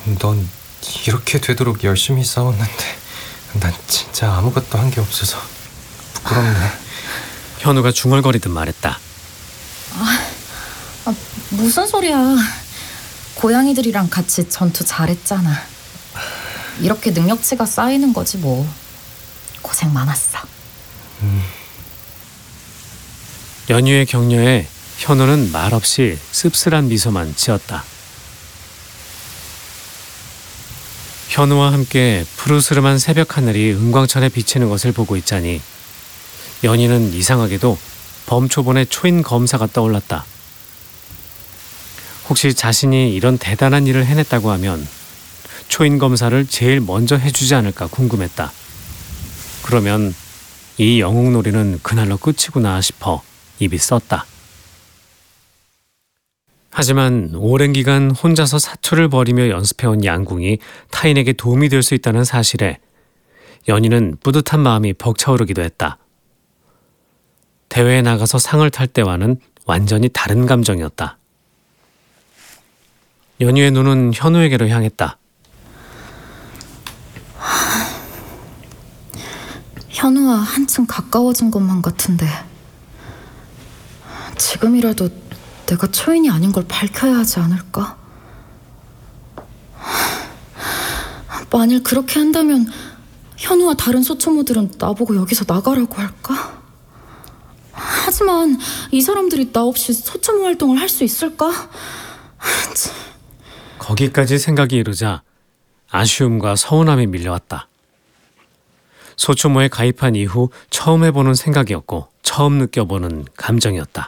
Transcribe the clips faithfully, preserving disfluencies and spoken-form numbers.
넌 이렇게 되도록 열심히 싸웠는데 난 진짜 아무것도 한 게 없어서 부끄럽네. 현우가 중얼거리듯 말했다. 아, 아, 무슨 소리야. 고양이들이랑 같이 전투 잘했잖아. 이렇게 능력치가 쌓이는 거지 뭐. 고생 많았어. 음. 연유의 격려에 현우는 말없이 씁쓸한 미소만 지었다. 현우와 함께 푸르스름한 새벽 하늘이 은광천에 비치는 것을 보고 있자니 연희는 이상하게도 범초본의 초인 검사가 떠올랐다. 혹시 자신이 이런 대단한 일을 해냈다고 하면 초인 검사를 제일 먼저 해주지 않을까 궁금했다. 그러면 이 영웅놀이는 그날로 끝이구나 싶어 입이 썼다. 하지만 오랜 기간 혼자서 사투를 벌이며 연습해온 양궁이 타인에게 도움이 될 수 있다는 사실에 연희는 뿌듯한 마음이 벅차오르기도 했다. 대회에 나가서 상을 탈 때와는 완전히 다른 감정이었다. 연희의 눈은 현우에게로 향했다. 현우와 한층 가까워진 것만 같은데 지금이라도 내가 초인이 아닌 걸 밝혀야 하지 않을까? 만일 그렇게 한다면 현우와 다른 소초모들은 나보고 여기서 나가라고 할까? 하지만 이 사람들이 나 없이 소초모 활동을 할 수 있을까? 거기까지 생각이 이르자 아쉬움과 서운함이 밀려왔다. 소초모에 가입한 이후 처음 해보는 생각이었고 처음 느껴보는 감정이었다.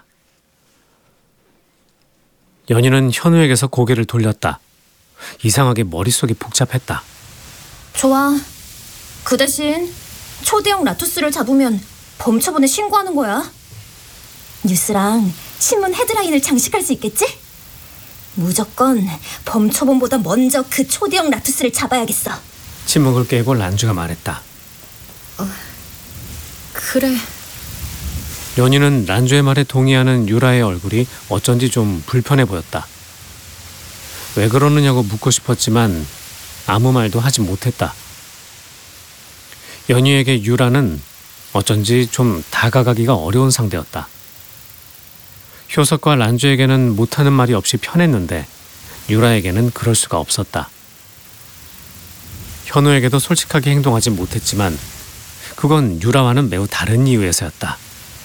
연희는 현우에게서 고개를 돌렸다. 이상하게 머릿속이 복잡했다. 좋아. 그 대신 초대형 라투스를 잡으면 범초본에 신고하는 거야. 뉴스랑 신문 헤드라인을 장식할 수 있겠지? 무조건 범초본보다 먼저 그 초대형 라투스를 잡아야겠어. 침묵을 깨고 란주가 말했다. 어, 그래. 연희는 란주의 말에 동의하는 유라의 얼굴이 어쩐지 좀 불편해 보였다. 왜 그러느냐고 묻고 싶었지만 아무 말도 하지 못했다. 연희에게 유라는 어쩐지 좀 다가가기가 어려운 상대였다. 효석과 란주에게는 못하는 말이 없이 편했는데 유라에게는 그럴 수가 없었다. 현우에게도 솔직하게 행동하지 못했지만 그건 유라와는 매우 다른 이유에서였다.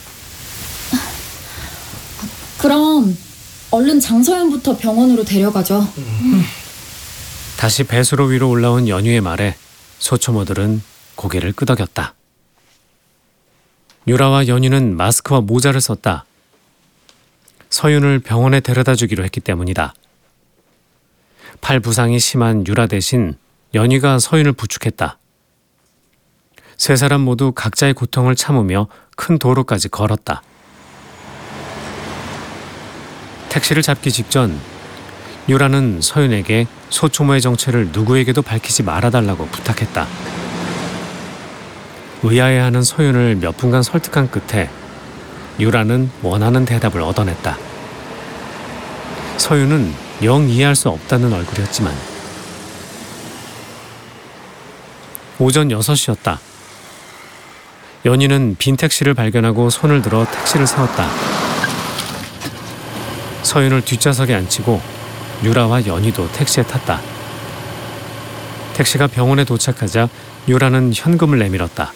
그럼 얼른 장서연부터 병원으로 데려가죠. 음. 다시 배수로 위로 올라온 연유의 말에 소초모들은 고개를 끄덕였다. 유라와 연유는 마스크와 모자를 썼다. 서윤을 병원에 데려다 주기로 했기 때문이다. 팔 부상이 심한 유라 대신 연유가 서윤을 부축했다. 세 사람 모두 각자의 고통을 참으며 큰 도로까지 걸었다. 택시를 잡기 직전 유라는 서윤에게 소초모의 정체를 누구에게도 밝히지 말아달라고 부탁했다. 의아해하는 서윤을 몇 분간 설득한 끝에 유라는 원하는 대답을 얻어냈다. 서윤은 영 이해할 수 없다는 얼굴이었지만 오전 여섯 시였다. 연희는 빈 택시를 발견하고 손을 들어 택시를 세웠다. 서윤을 뒷좌석에 앉히고 유라와 연희도 택시에 탔다. 택시가 병원에 도착하자 유라는 현금을 내밀었다.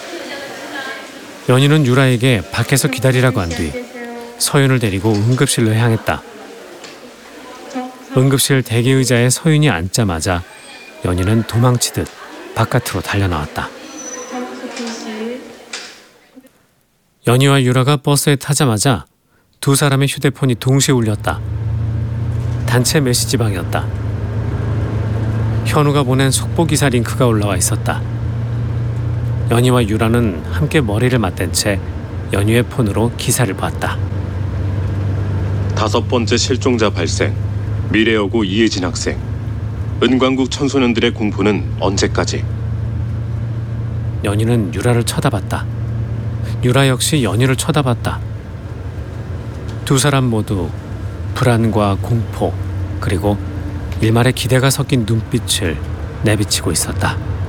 연희는 유라에게 밖에서 기다리라고 한 뒤 서윤을 데리고 응급실로 향했다. 응급실 대기의자에 서윤이 앉자마자 연희는 도망치듯 바깥으로 달려나왔다. 연희와 유라가 버스에 타자마자 두 사람의 휴대폰이 동시에 울렸다. 단체 메시지방이었다. 현우가 보낸 속보기사 링크가 올라와 있었다. 연희와 유라는 함께 머리를 맞댄 채 연희의 폰으로 기사를 봤다. 다섯 번째 실종자 발생. 미래여고 이혜진 학생. 은광국 청소년들의 공포는 언제까지? 연희는 유라를 쳐다봤다. 유라 역시 연희를 쳐다봤다. 두 사람 모두 불안과 공포 그리고 일말의 기대가 섞인 눈빛을 내비치고 있었다.